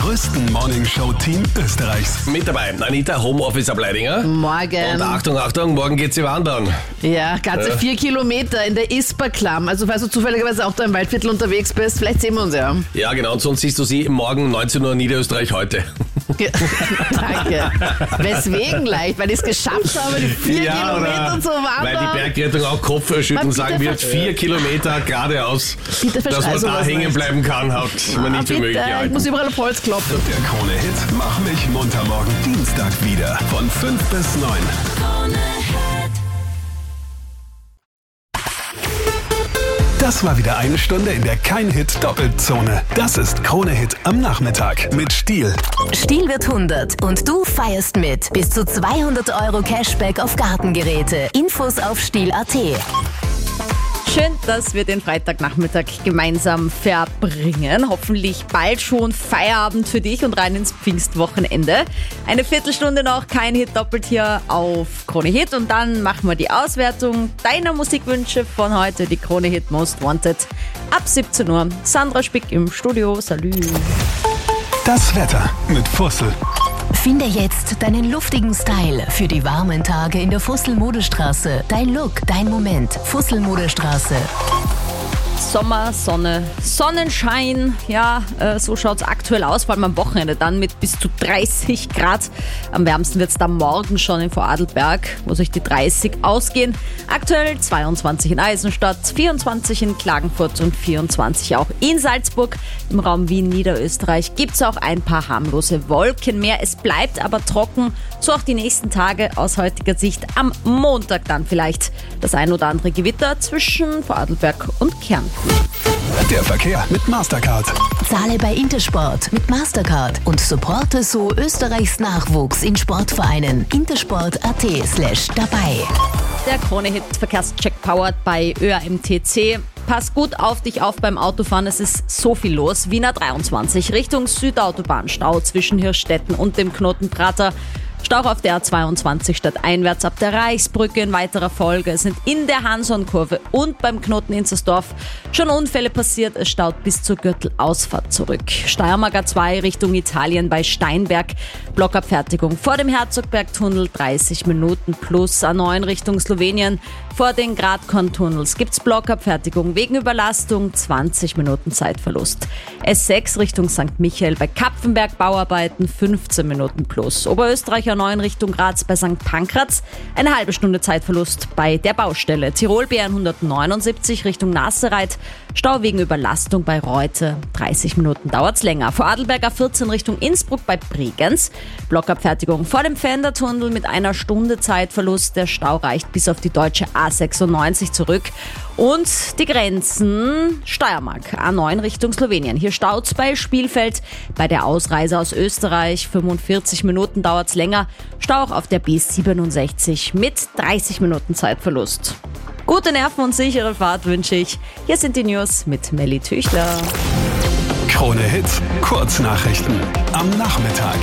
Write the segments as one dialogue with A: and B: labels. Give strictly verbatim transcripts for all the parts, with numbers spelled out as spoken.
A: größten Morningshow-Team Österreichs.
B: Mit dabei Anita, Homeoffice-Ableidinger.
C: Morgen.
B: Und Achtung, Achtung, morgen geht's sie wandern.
C: Ja, ganze
B: Ja.
C: vier Kilometer in der Isperklamm. Also falls du zufälligerweise auch da im Waldviertel unterwegs bist, vielleicht sehen wir uns ja.
B: Ja, genau, und sonst siehst du sie morgen neunzehn Uhr Niederösterreich heute.
C: Ja, danke. Weswegen leicht? Weil ich es geschafft habe, die vier Kilometer zu wandern.
B: weil die Bergrettung auch Kopfschütteln
C: Man,
B: sagen
C: bitte
B: wird,
C: ver-
B: vier Kilometer geradeaus.
C: Bitte
B: Dass
C: verschrei
B: man da
C: sowas
B: hängen
C: nicht.
B: bleiben kann, hat man
C: Ah,
B: nicht für möglich
C: bitte, ich
B: gehalten.
C: muss überall auf Holz klopfen.
A: Der Krone-Hit Mach mich munter morgen Dienstag wieder von fünf bis neun. Das war wieder eine Stunde in der Kein-Hit-Doppelzone. Das ist Krone-Hit am Nachmittag mit Stiel.
D: Stiel wird hundert und du feierst mit. Bis zu zweihundert Euro Cashback auf Gartengeräte. Infos auf stiel punkt at.
E: Schön, dass wir den Freitagnachmittag gemeinsam verbringen. Hoffentlich bald schon Feierabend für dich und rein ins Pfingstwochenende. Eine Viertelstunde noch, kein Hit doppelt hier auf Krone Hit. Und dann machen wir die Auswertung deiner Musikwünsche von heute, die Krone Hit Most Wanted. Ab siebzehn Uhr. Sandra Spick im Studio. Salü.
A: Das Wetter mit Fussel.
D: Finde jetzt deinen luftigen Style für die warmen Tage in der Fussel-Modestraße. Dein Look, dein Moment. Fussel-Modestraße.
E: Sommer, Sonne, Sonnenschein. Ja, äh, so schaut's aktuell aus, vor allem am Wochenende dann mit bis zu dreißig Grad. Am wärmsten wird's dann morgen schon in Vorarlberg, wo sich die dreißig ausgehen. Aktuell zweiundzwanzig in Eisenstadt, vierundzwanzig in Klagenfurt und vierundzwanzig auch in Salzburg. Im Raum Wien, Niederösterreich gibt's auch ein paar harmlose Wolken mehr. Es bleibt aber trocken, so auch die nächsten Tage aus heutiger Sicht. Am Montag dann vielleicht das ein oder andere Gewitter zwischen Vorarlberg und Kärnten.
A: Der Verkehr mit Mastercard.
D: Zahle bei Intersport mit Mastercard und supporte so Österreichs Nachwuchs in Sportvereinen. intersport punkt at slash dabei.
E: Der Krone-Hit Verkehrscheck powered bei Ö A M T C. Pass gut auf dich auf beim Autofahren, es ist so viel los. Wiener dreiundzwanzig Richtung Südautobahn, Stau zwischen Hirschstetten und dem Knoten Prater. Stau auf der A zweiundzwanzig stadteinwärts ab der Reichsbrücke in weiterer Folge. Es sind in der Hanson-Kurve und beim Knoten Inzersdorf schon Unfälle passiert. Es staut bis zur Gürtelausfahrt zurück. Steiermark A zwei Richtung Italien bei Steinberg. Blockabfertigung vor dem Herzogbergtunnel, dreißig Minuten plus. A neun Richtung Slowenien. Vor den Gradkorn-Tunnels gibt's Blockabfertigung wegen Überlastung, zwanzig Minuten Zeitverlust. S sechs Richtung Sankt Michael bei Kapfenberg Bauarbeiten, fünfzehn Minuten plus. Oberösterreich A neun Richtung Graz bei Sankt Pankraz, eine halbe Stunde Zeitverlust bei der Baustelle. Tirol B hundertneunundsiebzig Richtung Nassereit, Stau wegen Überlastung bei Reute, dreißig Minuten dauert's länger. Vorarlberg A vierzehn Richtung Innsbruck bei Bregenz, Blockabfertigung vor dem Fendertunnel mit einer Stunde Zeitverlust. Der Stau reicht bis auf die deutsche A sechsundneunzig zurück. Und die Grenzen Steiermark, A neun Richtung Slowenien. Hier staut's bei Spielfeld. Bei der Ausreise aus Österreich, fünfundvierzig Minuten dauert's länger. Stau auch auf der B siebenundsechzig mit dreißig Minuten Zeitverlust. Gute Nerven und sichere Fahrt wünsche ich. Hier sind die News mit Melly Tüchler.
A: Krone-Hit Kurznachrichten am Nachmittag.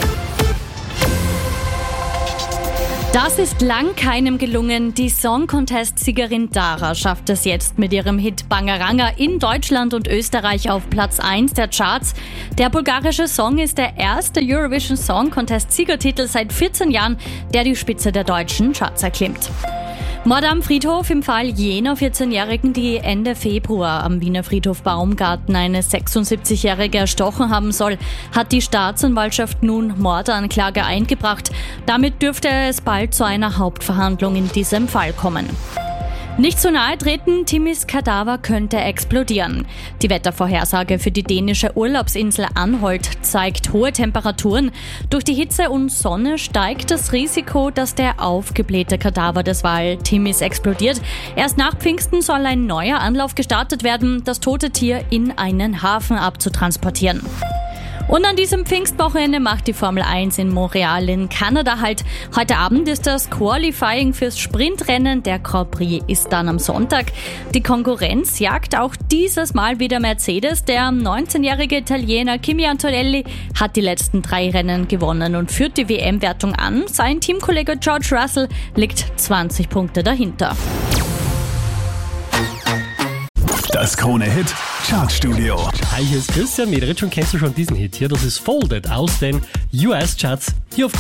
F: Das ist lang keinem gelungen. Die Song-Contest-Siegerin Dara schafft es jetzt mit ihrem Hit Bangaranga in Deutschland und Österreich auf Platz eins der Charts. Der bulgarische Song ist der erste Eurovision Song Contest-Siegertitel seit vierzehn Jahren, der die Spitze der deutschen Charts erklimmt. Mord am Friedhof im Fall jener vierzehnjährigen, die Ende Februar am Wiener Friedhof Baumgarten eine sechsundsiebzigjährige erstochen haben soll, hat die Staatsanwaltschaft nun Mordanklage eingebracht. Damit dürfte es bald zu einer Hauptverhandlung in diesem Fall kommen. Nicht zu nahe treten, Timmys Kadaver könnte explodieren. Die Wettervorhersage für die dänische Urlaubsinsel Anholt zeigt hohe Temperaturen. Durch die Hitze und Sonne steigt das Risiko, dass der aufgeblähte Kadaver des Wal Timmis explodiert. Erst nach Pfingsten soll ein neuer Anlauf gestartet werden, das tote Tier in einen Hafen abzutransportieren. Und an diesem Pfingstwochenende macht die Formel eins in Montreal in Kanada halt. Heute Abend ist das Qualifying fürs Sprintrennen. Der Grand Prix ist dann am Sonntag. Die Konkurrenz jagt auch dieses Mal wieder Mercedes. Der neunzehnjährige Italiener Kimi Antonelli hat die letzten drei Rennen gewonnen und führt die W M-Wertung an. Sein Teamkollege George Russell liegt zwanzig Punkte dahinter.
A: Das Krone-Hit Chartstudio.
G: Hi, hier ist Christian Mederitsch und kennst du schon diesen Hit hier? Das ist Folded aus den U S-Charts hier auf